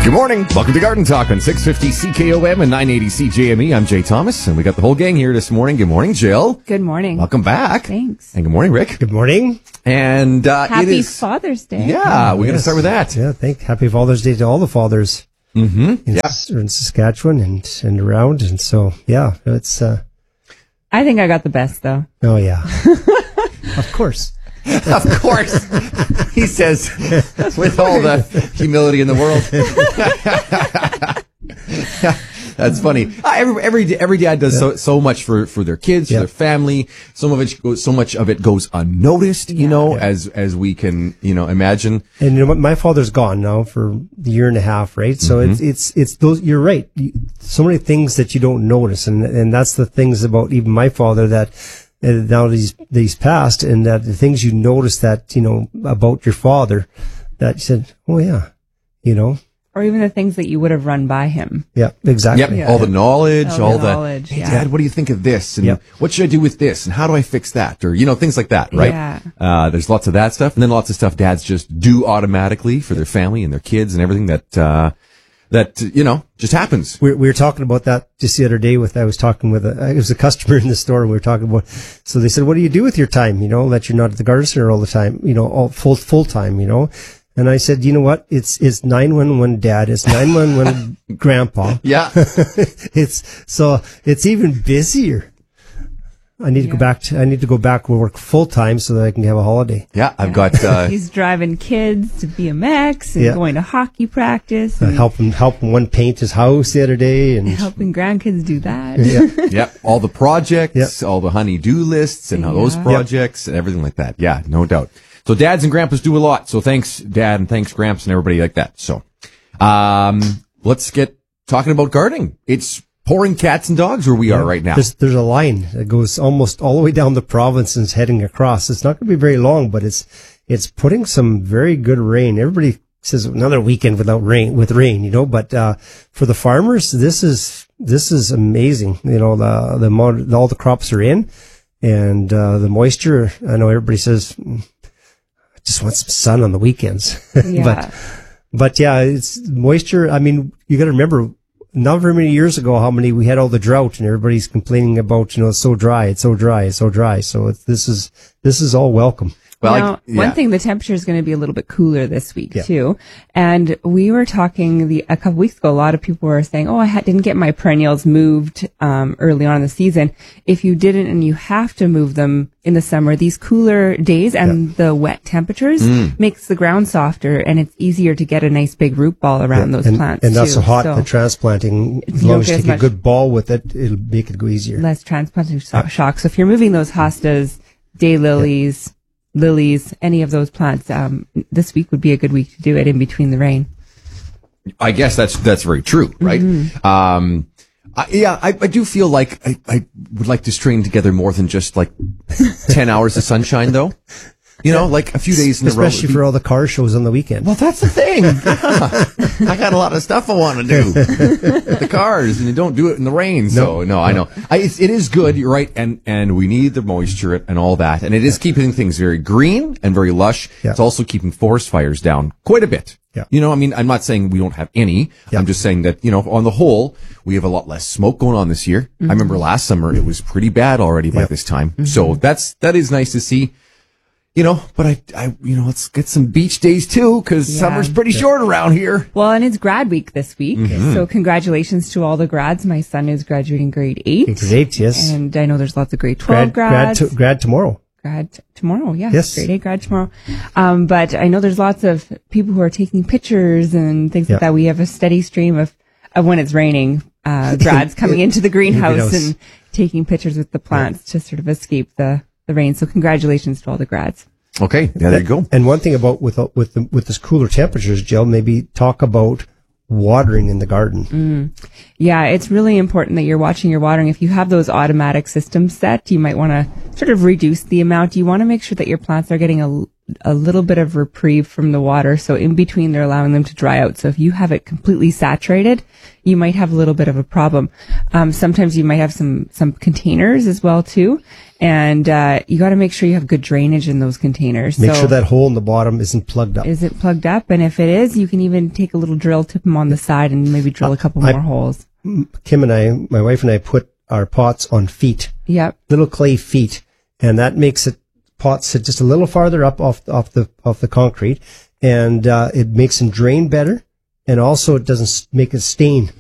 Good morning. Welcome to Garden Talk on 650 CKOM and 980 CJME. I'm Jay Thomas, and we got the whole gang here this morning. Good morning, Jill. Good morning. Welcome back. Thanks. And good morning, Rick. Good morning. And Happy Father's Day. Yeah, we're going to start with that. Yeah, happy Father's Day to all the fathers in Saskatchewan and around. And so, yeah, it's... I think I got the best, though. Oh, yeah. Of course. Of course, he says, with all the humility in the world. That's funny. Every dad does so much for their kids, for their family. So much of it goes unnoticed, as we can, imagine. And you know what? My father's gone now for a year and a half, right? So it's those, you're right. So many things that you don't notice. And that's the things about even my father that, now he's passed, and that the things you notice that, about your father, that you said, oh yeah, Or even the things that you would have run by him. Yeah, exactly. Yep. All the knowledge, hey, Dad, what do you think of this? And what should I do with this? And how do I fix that? Or, things like that, right? Yeah. There's lots of that stuff. And then lots of stuff dads just do automatically for their family and their kids and everything that just happens. We were talking about that just the other day I was talking with it was a customer in the store, and we were talking about, so they said, what do you do with your time? That you're not at the garden center all the time, all full time, And I said, you know what? It's 911 dad. It's 911 grandpa. Yeah. It's even busier. I need to go back to work full time so that I can have a holiday. Yeah, I've got. He's driving kids to BMX and going to hockey practice. Helping one paint his house the other day, and helping grandkids do that. Yeah, all the projects, all the honey-do lists, and all those projects, and everything like that. Yeah, no doubt. So dads and grandpas do a lot. So thanks, Dad, and thanks, Gramps, and everybody like that. So, let's get talking about gardening. It's pouring cats and dogs where we are right now. There's a line that goes almost all the way down the province and is heading across. It's not going to be very long, but it's putting some very good rain. Everybody says another weekend with rain, but for the farmers, this is amazing. The amount, all the crops are in, and the moisture. I know everybody says, I just want some sun on the weekends. Yeah. but yeah, it's moisture. I mean, you got to remember, not very many years ago, we had all the drought, and everybody's complaining about, it's so dry, it's so dry, it's so dry. So this is all welcome. Well, one thing, the temperature is going to be a little bit cooler this week too. And we were talking a couple weeks ago, a lot of people were saying, I didn't get my perennials moved, early on in the season. If you didn't and you have to move them in the summer, these cooler days and the wet temperatures makes the ground softer, and it's easier to get a nice big root ball around those plants. And not so hot the transplanting. As long as you take a good ball with it, it'll make it go easier. Less transplanting shock. So if you're moving those hostas, daylilies, lilies, any of those plants, this week would be a good week to do it in between the rain. I guess that's very true, right? I do feel like I would like to string together more than just like 10 hours of sunshine, though. Like a few days in a row. Especially for all the car shows on the weekend. Well, that's the thing. I got a lot of stuff I want to do with the cars, and you don't do it in the rain. So, no. I know. It is good. You're right. And we need the moisture and all that. And it is keeping things very green and very lush. Yeah. It's also keeping forest fires down quite a bit. Yeah. I'm not saying we don't have any. Yeah. I'm just saying that, on the whole, we have a lot less smoke going on this year. I remember last summer it was pretty bad already by this time. So that is nice to see. But I let's get some beach days too, because summer's pretty short around here. Well, and it's grad week this week. So congratulations to all the grads. My son is graduating grade 8. Grade 8, yes. And I know there's lots of grade 12 grads. Grad tomorrow. Grad tomorrow, yeah. Yes. Grade 8 grad tomorrow. But I know there's lots of people who are taking pictures and things like that. We have a steady stream of when it's raining, grads coming into the greenhouse and taking pictures with the plants to sort of escape the rain. So congratulations to all the grads. Okay, there you go. And one thing about with this cooler temperatures, Jill, maybe talk about watering in the garden. Yeah, it's really important that you're watching your watering. If you have those automatic systems set, you might want to sort of reduce the amount. You want to make sure that your plants are getting a little bit of reprieve from the water. So in between, they're allowing them to dry out. So if you have it completely saturated, you might have a little bit of a problem. Sometimes you might have some containers as well too. And, you got to make sure you have good drainage in those containers. Make sure that hole in the bottom isn't plugged up. Is it plugged up? And if it is, you can even take a little drill, tip them on the side and maybe drill a couple more holes. Kim and I, my wife and I, put our pots on feet. Yep. Little clay feet. And that makes pots sit just a little farther up off the concrete. And, it makes them drain better. And also it doesn't make it stain.